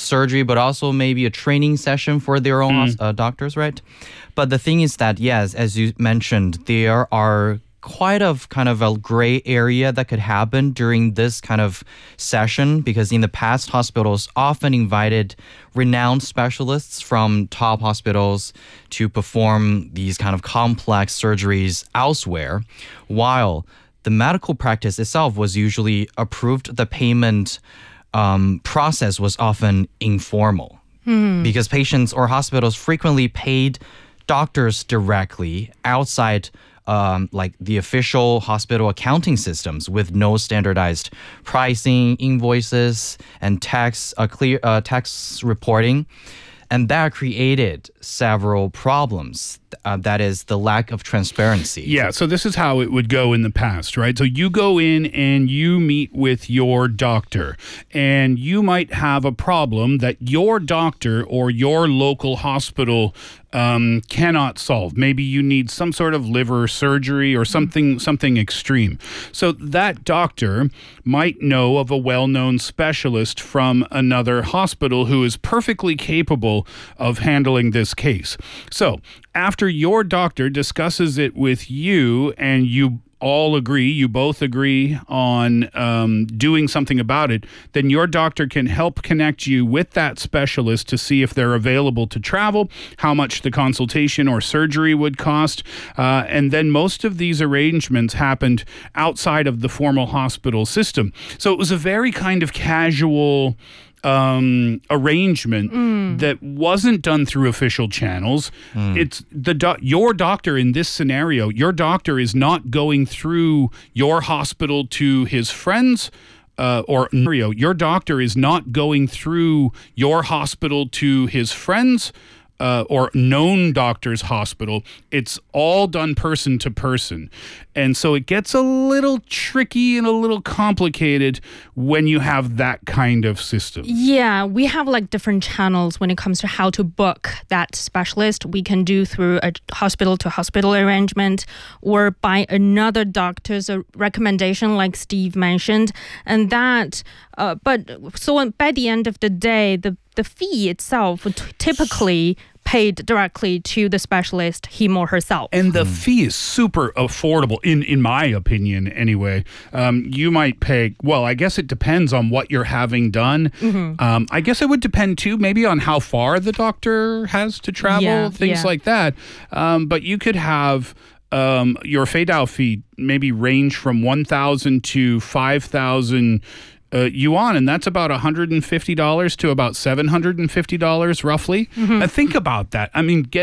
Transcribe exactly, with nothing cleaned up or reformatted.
surgery, but also maybe a training session for their own mm. uh, doctors, right? But the thing is that, yes, as you mentioned, there are quite a kind of a gray area that could happen during this kind of session, because in the past, hospitals often invited renowned specialists from top hospitals to perform these kind of complex surgeries elsewhere, while the medical practice itself was usually approved. The payment um, process was often informal mm. because patients or hospitals frequently paid doctors directly outside Um, like the official hospital accounting systems with no standardized pricing, invoices, and tax uh, clear uh, tax reporting. And that created several problems. Uh, that is the lack of transparency. Yeah, so this is how it would go in the past, right? So you go in and you meet with your doctor, and you might have a problem that your doctor or your local hospital um, cannot solve. Maybe you need some sort of liver surgery or something, something extreme. So that doctor might know of a well-known specialist from another hospital who is perfectly capable of handling this case. So after your doctor discusses it with you and you all agree, you both agree on um, doing something about it, then your doctor can help connect you with that specialist to see if they're available to travel, how much the consultation or surgery would cost. Uh, and then most of these arrangements happened outside of the formal hospital system. So it was a very kind of casual Um, arrangement mm. that wasn't done through official channels. Mm. It's the do- your doctor in this scenario. Your doctor is not going through your hospital to his friends. Uh, or your doctor is not going through your hospital to his friends. Uh, or known doctor's hospital. It's all done person to person. And so it gets a little tricky and a little complicated when you have that kind of system. Yeah, we have like different channels when it comes to how to book that specialist. We can do through a hospital to hospital arrangement or by another doctor's recommendation, like Steve mentioned. And that, uh, but so by the end of the day, the the fee itself would typically paid directly to the specialist, him or herself. And the fee is super affordable, in, in my opinion, anyway. Um, you might pay, well, I guess it depends on what you're having done. Mm-hmm. Um, I guess it would depend, too, maybe on how far the doctor has to travel, yeah, things yeah. like that. Um, but you could have um, your Feidao fee maybe range from one thousand to five thousand Uh, yuan, and that's about one hundred fifty dollars to about seven hundred fifty dollars roughly. Mm-hmm. Uh, think about that. I mean, get